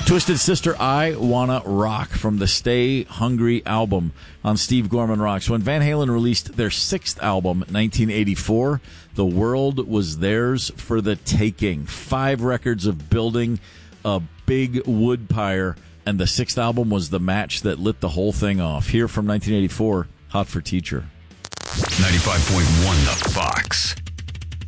Twisted Sister, I Wanna Rock from the Stay Hungry album on Steve Gorman Rocks. When Van Halen released their sixth album, 1984, the world was theirs for the taking. 5 records of building a big wood pyre, and the sixth album was the match that lit the whole thing off. Here from 1984, Hot for Teacher. 95.1 The Fox.